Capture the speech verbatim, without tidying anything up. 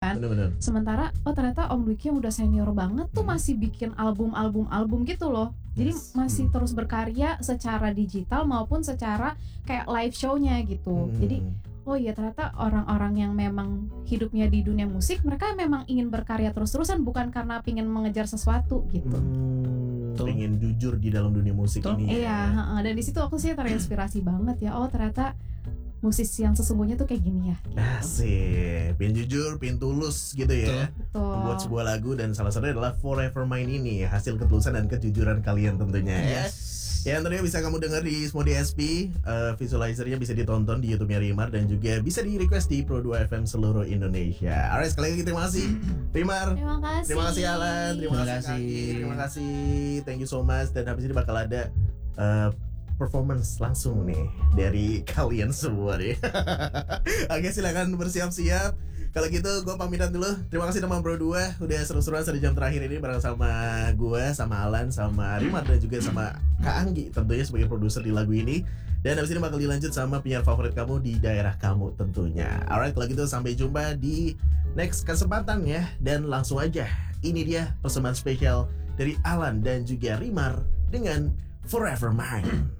kan. Bener-bener. Sementara oh ternyata Om Dwiki yang udah senior banget tuh masih bikin album-album-album gitu loh. Jadi Yes. masih Hmm. terus berkarya secara digital maupun secara kayak live show-nya gitu. Hmm. Jadi oh iya ternyata orang-orang yang memang hidupnya di dunia musik mereka memang ingin berkarya terus-terusan bukan karena ingin mengejar sesuatu gitu. Hmm, Betul. pengen jujur di dalam dunia musik Betul. ini. Iya, ya. heeh. Dan di situ aku sih terinspirasi banget ya. Oh ternyata musisi yang sesungguhnya tuh kayak gini ya. Asik, pengen jujur, pengen tulus gitu ya. Betul. Membuat sebuah lagu dan salah satunya adalah Forever Mine ini hasil ketulusan dan kejujuran kalian tentunya ya. Yes. Ya tentunya bisa kamu dengar di Small D S P, uh, visualizernya bisa ditonton di YouTube-nya Rimar dan juga bisa di request di Pro dua F M seluruh Indonesia. Alright, sekali lagi terima kasih Rimar. Terima kasih. Terima kasih Alan, terima, Terima kasih kasih. Kaki, terima kasih, thank you so much. Dan habis ini bakal ada uh, performance langsung nih dari kalian semua nih. Oke, silakan bersiap-siap. Kalau gitu gue pamitan dulu. Terima kasih teman Pro dua udah seru-seruan satu jam terakhir ini bareng sama gue, sama Alan, sama Rimar dan juga sama Kak Anggi tentunya sebagai produser di lagu ini. Dan habis ini bakal dilanjut sama penyiar favorit kamu di daerah kamu tentunya. Alright, kalau gitu sampai jumpa di next kesempatan ya. Dan langsung aja, ini dia persembahan spesial dari Alan dan juga Rimar dengan Forever Mine.